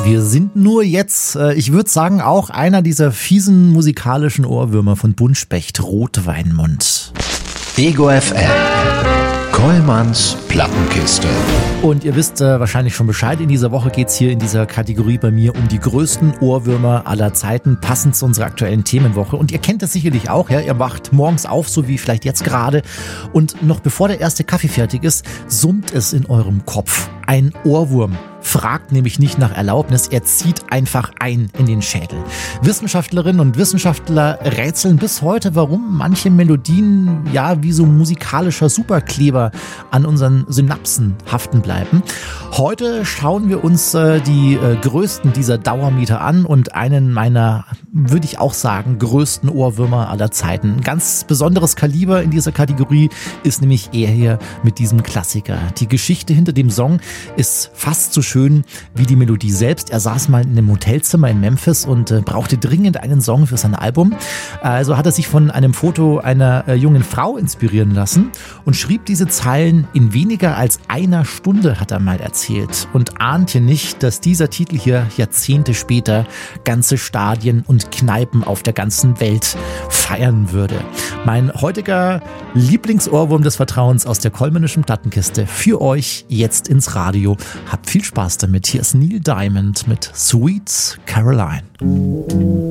Wir sind nur jetzt, ich würde sagen, auch einer dieser fiesen musikalischen Ohrwürmer von Buntspecht, Rotweinmund. Ego FM. Kollmanns Plattenkiste. Und ihr wisst wahrscheinlich schon Bescheid, in dieser Woche geht's hier in dieser Kategorie bei mir um die größten Ohrwürmer aller Zeiten, passend zu unserer aktuellen Themenwoche. Und ihr kennt das sicherlich auch, ja? Ihr wacht morgens auf, so wie vielleicht jetzt gerade, und noch bevor der erste Kaffee fertig ist, summt es in eurem Kopf. Ein Ohrwurm fragt nämlich nicht nach Erlaubnis, er zieht einfach ein in den Schädel. Wissenschaftlerinnen und Wissenschaftler rätseln bis heute, warum manche Melodien ja wie so musikalischer Superkleber an unseren Synapsen haften bleiben. Heute schauen wir uns die größten dieser Dauermieter an und einen meiner, würde ich auch sagen, größten Ohrwürmer aller Zeiten. Ein ganz besonderes Kaliber in dieser Kategorie ist nämlich er hier mit diesem Klassiker. Die Geschichte hinter dem Song ist fast so schön wie die Melodie selbst. Er saß mal in einem Hotelzimmer in Memphis und brauchte dringend einen Song für sein Album. Also hat er sich von einem Foto einer jungen Frau inspirieren lassen und schrieb diese Zeilen in weniger als einer Stunde, hat er mal erzählt. Und ahnte nicht, dass dieser Titel hier Jahrzehnte später ganze Stadien und Kneipen auf der ganzen Welt feiern würde. Mein heutiger Lieblingsohrwurm des Vertrauens aus der Kollmännischen Plattenkiste für euch jetzt ins Radio. Habt viel Spaß damit. Hier ist Neil Diamond mit Sweet Caroline.